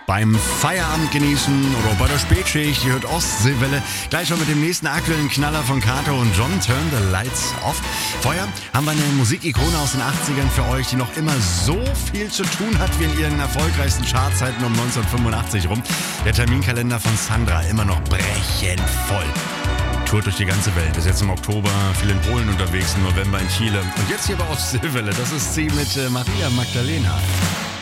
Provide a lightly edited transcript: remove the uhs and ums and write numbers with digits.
beim Feierabend genießen oder bei der Spätschicht. Ihr hört Ostseewelle. Gleich schon mit dem nächsten aktuellen Knaller von Kato und John, Turn the Lights Off. Vorher haben wir eine Musikikone aus den 80ern für euch, die noch immer so viel zu tun hat wie in ihren erfolgreichsten Chartzeiten um 1985 rum. Der Terminkalender von Sandra immer noch brechend voll. Tourt durch die ganze Welt. Ist jetzt im Oktober viel in Polen unterwegs, im November in Chile. Und jetzt hier bei Ostseewelle. Das ist sie mit Maria Magdalena.